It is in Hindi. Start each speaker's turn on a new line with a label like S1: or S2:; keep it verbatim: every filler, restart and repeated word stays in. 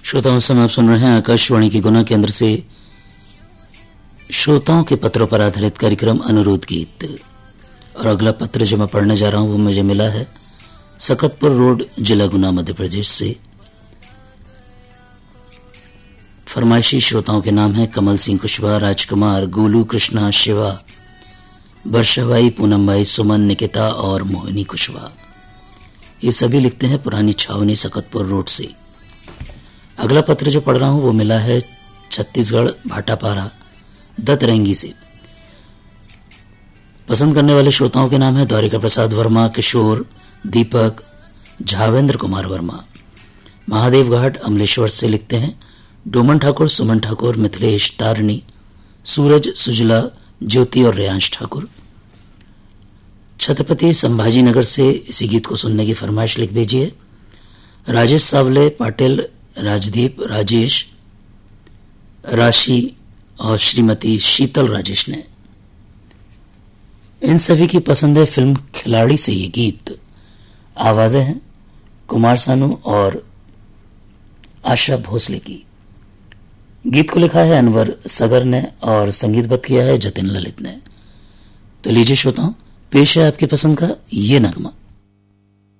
S1: श्रोताओं समय आप सुन रहे हैं आकाशवाणी के गुना केंद्र से श्रोताओं के पत्रों पर आधारित कार्यक्रम अनुरोध गीत। और अगला पत्र जो मैं पढ़ने जा रहा हूं वो मुझे मिला है सकतपुर रोड, जिला गुना, मध्य प्रदेश से। फरमाइशी श्रोताओं के नाम है कमल सिंह कुशवाहा, राजकुमार, गोलू, कृष्णा, शिवा, वर्षाबाई, पूनमबाई, सुमन, निकिता और मोहिनी कुशवाहा। ये सभी लिखते हैं पुरानी छावनी, सकतपुर रोड से। अगला पत्र जो पढ़ रहा हूं वो मिला है छत्तीसगढ़, भाटापारा, दतरंगी से। पसंद करने वाले श्रोताओं के नाम है द्वारिका प्रसाद वर्मा, किशोर, दीपक, झावेंद्र कुमार वर्मा। महादेव घाट, अमलेश्वर से लिखते हैं डोमन ठाकुर, सुमन ठाकुर, मिथिलेश, तारणी, सूरज, सुजला, ज्योति और रेयांश ठाकुर। छत्रपति संभाजी नगर से इसी गीत को सुनने की फरमाइश लिख भेजिए राजेश सावले, पाटिल, राजदीप, राजेश, राशि और श्रीमती शीतल राजेश ने। इन सभी की पसंद है फिल्म खिलाड़ी से ये गीत। आवाजें हैं कुमार सानू और आशा भोसले की। गीत को लिखा है अनवर सगर ने और संगीतबद्ध किया है जतिन ललित ने। तो लीजिए श्रोताओं, पेश है आपकी पसंद का ये नगमा।